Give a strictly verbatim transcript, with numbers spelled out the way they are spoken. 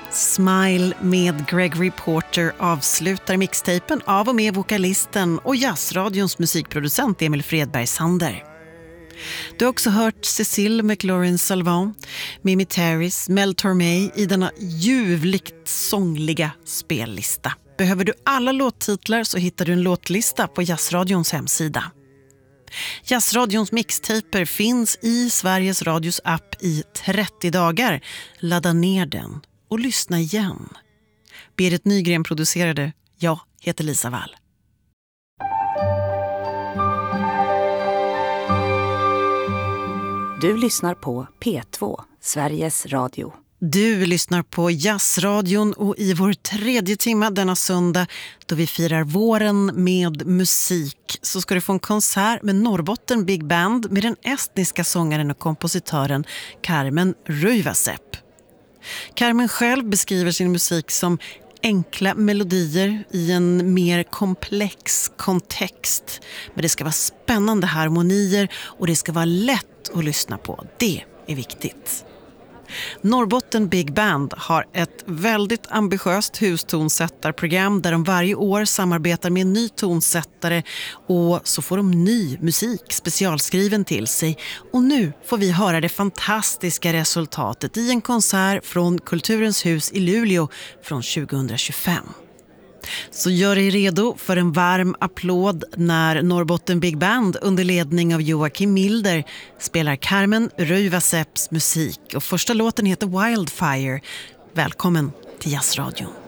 Smile med Gregory Porter avslutar mixtapen av och med vokalisten och jazzradions musikproducent Emil Fredberg Sander. Du har också hört Cécile McLaurin-Salvant, Mimi Terris, Mel Tormé i denna ljuvligt sångliga spellista. Behöver du alla låttitlar så hittar du en låtlista på Jazzradions hemsida. Jazzradions mixtaper finns i Sveriges Radios app i trettio dagar. Ladda ner den och lyssna igen. Berit Nygren producerade. Jag heter Lisa Wall. Du lyssnar på P två, Sveriges Radio. Du lyssnar på Jazzradion och i vår tredje timme denna söndag då vi firar våren med musik så ska du få en konsert med Norrbotten Big Band med den estniska sångaren och kompositören Carmen Röivasep. Carmen själv beskriver sin musik som enkla melodier i en mer komplex kontext. Men det ska vara spännande harmonier och det ska vara lätt att lyssna på. Det är viktigt. Norrbotten Big Band har ett väldigt ambitiöst hustonsättarprogram där de varje år samarbetar med en ny tonsättare och så får de ny musik specialskriven till sig. Och nu får vi höra det fantastiska resultatet i en konsert från Kulturens hus i Luleå från tjugohundratjugofem. Så gör dig redo för en varm applåd när Norrbotten Big Band under ledning av Joakim Milder spelar Carmen Röivaseps musik. Och första låten heter Wildfire. Välkommen till Jazzradion.